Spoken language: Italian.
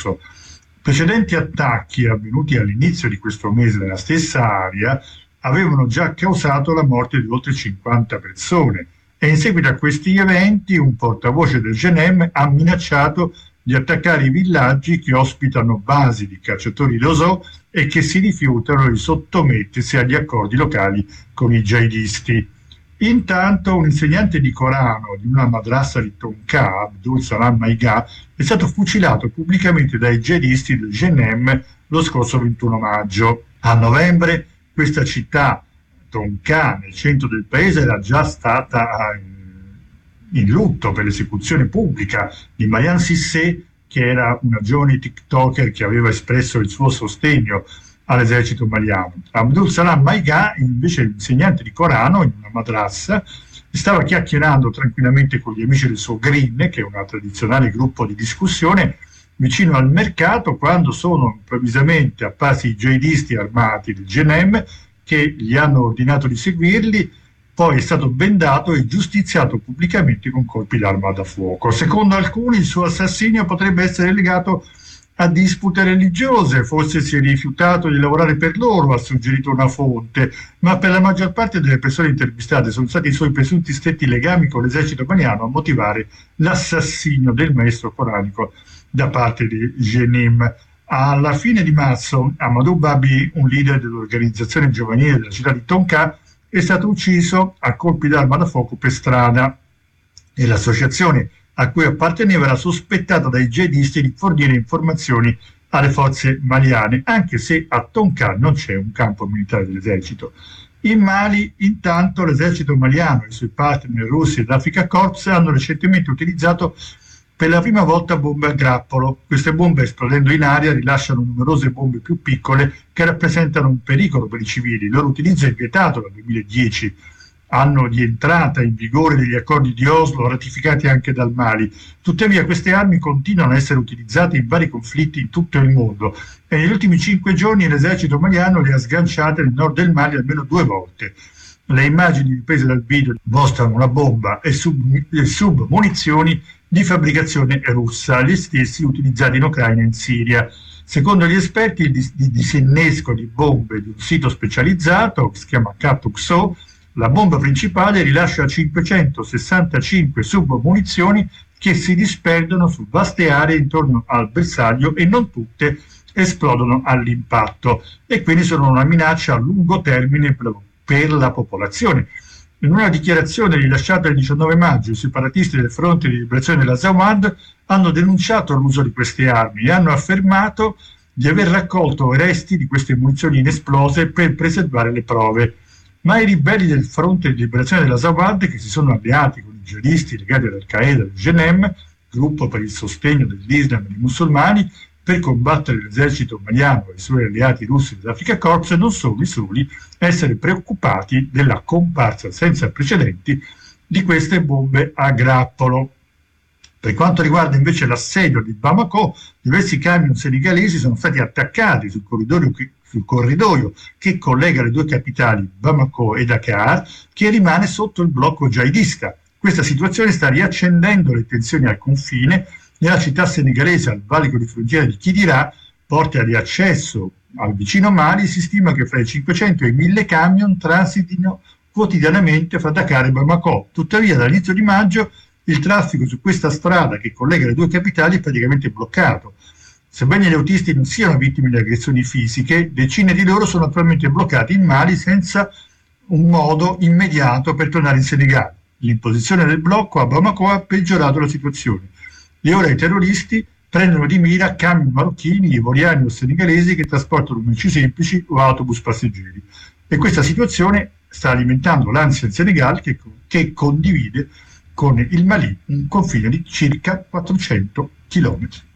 Precedenti attacchi avvenuti all'inizio di questo mese nella stessa area avevano già causato la morte di oltre 50 persone e in seguito a questi eventi un portavoce del GNM ha minacciato di attaccare i villaggi che ospitano basi di cacciatori d'Ozo e che si rifiutano di sottomettersi agli accordi locali con i jihadisti. Intanto un insegnante di Corano di una madrasa di Tonka, Abdul Salam Maiga, è stato fucilato pubblicamente dai jihadisti del GNM lo scorso 21 maggio. A novembre questa città, Tonka, nel centro del paese, era già stata in lutto per l'esecuzione pubblica di Mayan Sissé, che era una giovane TikToker che aveva espresso il suo sostegno all'esercito maliano. Abdul Salam Maiga, invece insegnante di Corano in una madrassa, stava chiacchierando tranquillamente con gli amici del suo Green, che è un tradizionale gruppo di discussione, vicino al mercato, quando sono improvvisamente apparsi i jihadisti armati del GNM che gli hanno ordinato di seguirli. Poi è stato bendato e giustiziato pubblicamente con colpi d'arma da fuoco. Secondo alcuni il suo assassinio potrebbe essere legato a dispute religiose, forse si è rifiutato di lavorare per loro, ha suggerito una fonte, ma per la maggior parte delle persone intervistate sono stati i suoi presunti stretti legami con l'esercito maliano a motivare l'assassinio del maestro coranico da parte di Jenim. Alla fine di marzo Amadou Babi, un leader dell'organizzazione giovanile della città di Tonka, è stato ucciso a colpi d'arma da fuoco per strada e l'associazione a cui apparteneva era sospettata dai jihadisti di fornire informazioni alle forze maliane, anche se a Tonka non c'è un campo militare dell'esercito. In Mali, intanto, l'esercito maliano e i suoi partner russi ed Africa Corps hanno recentemente utilizzato per la prima volta bombe a grappolo. Queste bombe, esplodendo in aria, rilasciano numerose bombe più piccole che rappresentano un pericolo per i civili. Il loro utilizzo è vietato dal 2010, anno di entrata in vigore degli accordi di Oslo ratificati anche dal Mali. Tuttavia queste armi continuano a essere utilizzate in vari conflitti in tutto il mondo e negli ultimi 5 giorni l'esercito maliano le ha sganciate nel nord del Mali almeno 2 volte. Le immagini riprese dal video mostrano una bomba e submunizioni di fabbricazione russa, gli stessi utilizzati in Ucraina e in Siria. Secondo gli esperti il disinnesco di bombe di un sito specializzato che si chiama Katuxo, la bomba principale rilascia 565 submunizioni che si disperdono su vaste aree intorno al bersaglio e non tutte esplodono all'impatto e quindi sono una minaccia a lungo termine per la popolazione. In una dichiarazione rilasciata il 19 maggio, i separatisti del Fronte di Liberazione dell'Azawad hanno denunciato l'uso di queste armi e hanno affermato di aver raccolto resti di queste munizioni inesplose per preservare le prove. Ma i ribelli del Fronte di Liberazione dell'Azawad, che si sono alleati con i jihadisti legati all'Al-Qaeda del GNM, gruppo per il sostegno dell'Islam e dei musulmani, per combattere l'esercito maliano e i suoi alleati russi dell'Africa Corps, non sono i soli a essere preoccupati della comparsa senza precedenti di queste bombe a grappolo. Per quanto riguarda invece l'assedio di Bamako, diversi camion senegalesi sono stati attaccati sul corridoio che collega le due capitali, Bamako e Dakar, che rimane sotto il blocco jihadista. Questa situazione sta riaccendendo le tensioni al confine. Nella città senegalese, al valico di frontiera di Kidira, porta di accesso al vicino Mali, si stima che fra i 500 e i 1000 camion transitino quotidianamente fra Dakar e Bamako. Tuttavia, dall'inizio di maggio, il traffico su questa strada che collega le due capitali è praticamente bloccato. Sebbene gli autisti non siano vittime di aggressioni fisiche, decine di loro sono attualmente bloccati in Mali senza un modo immediato per tornare in Senegal. L'imposizione del blocco a Bamako ha peggiorato la situazione. E ora i terroristi prendono di mira camion marocchini, ivoriani o senegalesi che trasportano merci semplici o autobus passeggeri. E questa situazione sta alimentando l'ansia in Senegal che condivide con il Mali un confine di circa 400 chilometri.